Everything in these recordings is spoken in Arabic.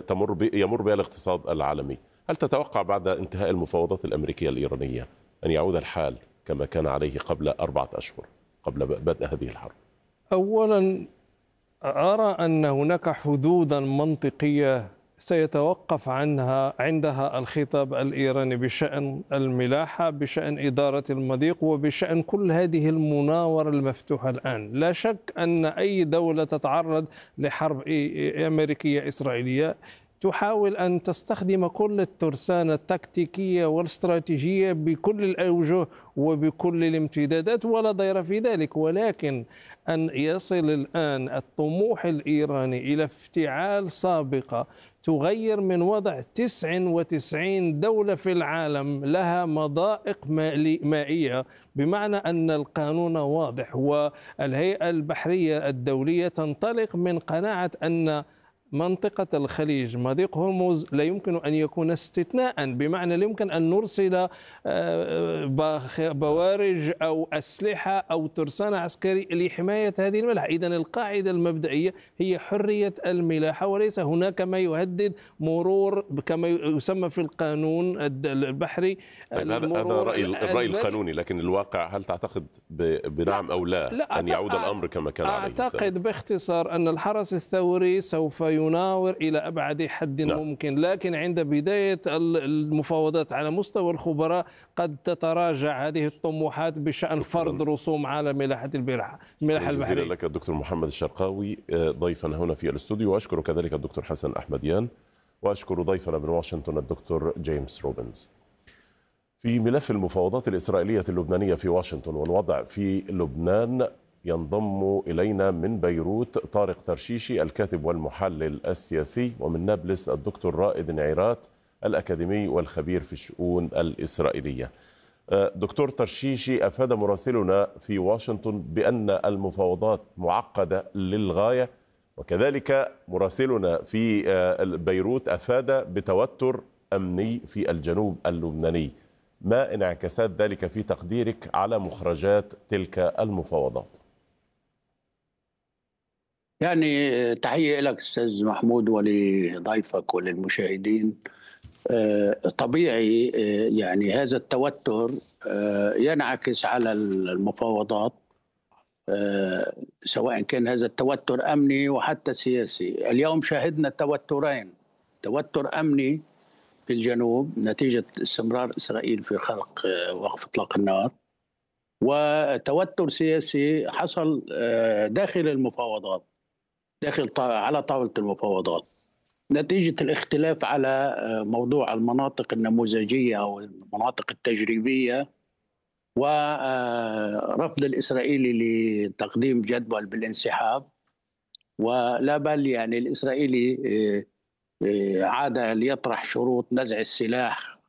يمر بها الاقتصاد العالمي. هل تتوقع بعد انتهاء المفاوضات الأمريكية الإيرانية أن يعود الحال كما كان عليه قبل 4 أشهر قبل بدء هذه الحرب؟ أولا أرى أن هناك حدودا منطقية سيتوقف عندها الخطاب الإيراني بشأن الملاحة، بشأن إدارة المضيق، وبشأن كل هذه المناورة المفتوحة الآن. لا شك أن أي دولة تتعرض لحرب أمريكية إسرائيلية تحاول أن تستخدم كل الترسانة التكتيكية والاستراتيجية بكل الأوجه وبكل الامتدادات، ولا ضير في ذلك. ولكن أن يصل الآن الطموح الإيراني إلى افتعال سابقة تغير من وضع 99 دولة في العالم لها مضائق مائية، بمعنى أن القانون واضح والهيئة البحرية الدولية تنطلق من قناعة أن منطقة الخليج مضيق هرمز لا يمكن أن يكون استثناء، بمعنى لا يمكن أن نرسل بوارج أو أسلحة أو ترسانة عسكري لحماية هذه الملاحة. إذن القاعدة المبدئية هي حرية الملاحة، وليس هناك ما يهدد مرور كما يسمى في القانون البحري. طيب هذا الرأي القانوني، لكن الواقع هل تعتقد بنعم أو لا أن يعود الأمر كما كان عليه؟ أعتقد باختصار أن الحرس الثوري سوف يناور إلى أبعد حد ممكن، لكن عند بداية المفاوضات على مستوى الخبراء قد تتراجع هذه الطموحات بشأن فرض رسوم على ملاحة الملاحة البحرية. جزيلا لك الدكتور محمد الشرقاوي ضيفنا هنا في الاستوديو، وأشكر كذلك الدكتور حسن أحمديان، وأشكر ضيفنا من واشنطن الدكتور جيمس روبنز. في ملف المفاوضات الإسرائيلية اللبنانية في واشنطن والوضع في لبنان، ينضم إلينا من بيروت طارق ترشيشي الكاتب والمحلل السياسي، ومن نابلس الدكتور رائد نعيرات الأكاديمي والخبير في الشؤون الإسرائيلية. دكتور ترشيشي، أفاد مراسلنا في واشنطن بأن المفاوضات معقدة للغاية، وكذلك مراسلنا في بيروت أفاد بتوتر أمني في الجنوب اللبناني. ما انعكاسات ذلك في تقديرك على مخرجات تلك المفاوضات؟ يعني تحية لك أستاذ محمود ولضيفك وللمشاهدين. طبيعي يعني هذا التوتر ينعكس على المفاوضات، سواء كان هذا التوتر أمني وحتى سياسي. اليوم شاهدنا توترين: توتر أمني في الجنوب نتيجة استمرار إسرائيل في خلق وقف إطلاق النار، وتوتر سياسي حصل داخل المفاوضات، على طاولة المفاوضات، نتيجة الاختلاف على موضوع المناطق النموذجية أو المناطق التجريبية، ورفض الإسرائيلي لتقديم جدول بالانسحاب. ولا بل يعني الإسرائيلي عاد ليطرح شروط نزع السلاح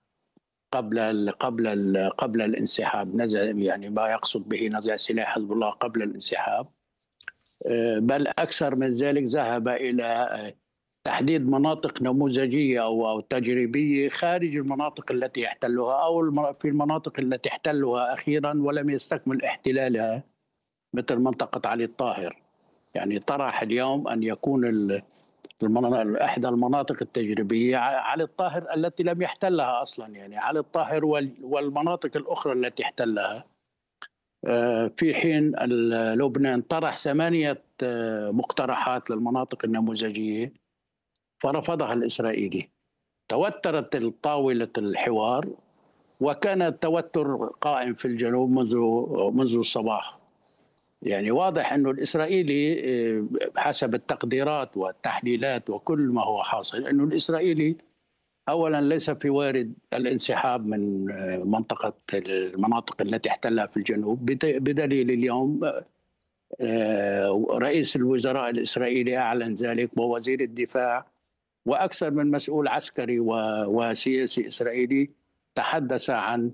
قبل الانسحاب، نزع يعني ما يقصد به نزع سلاح حزب الله قبل الانسحاب، بل أكثر من ذلك ذهب إلى تحديد مناطق نموذجية أو تجريبية خارج المناطق التي يحتلها أو في المناطق التي احتلها أخيرا ولم يستكمل احتلالها، مثل منطقة علي الطاهر. يعني طرح اليوم أن يكون إحدى المناطق التجريبية علي الطاهر التي لم يحتلها أصلا، يعني علي الطاهر والمناطق الأخرى التي احتلها، في حين لبنان طرح 8 مقترحات للمناطق النموذجية فرفضها الإسرائيلي. توترت طاولة الحوار، وكان التوتر قائم في الجنوب منذ الصباح. يعني واضح أنه الإسرائيلي حسب التقديرات والتحليلات وكل ما هو حاصل، أنه الإسرائيلي أولا ليس في وارد الانسحاب من المناطق التي احتلها في الجنوب، بدليل اليوم رئيس الوزراء الإسرائيلي أعلن ذلك، ووزير الدفاع وأكثر من مسؤول عسكري وسياسي إسرائيلي تحدث عن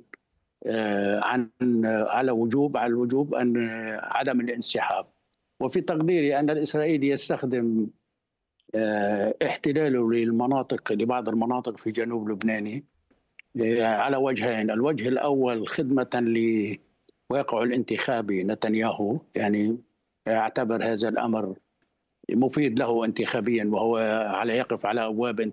الوجوب أن عدم الانسحاب. وفي تقديري أن الإسرائيلي يستخدم احتلاله لبعض المناطق في جنوب لبنان على وجهين: الوجه الأول خدمة لواقعه الانتخابي نتنياهو، يعني يعتبر هذا الأمر مفيد له انتخابيا، وهو يقف على أبواب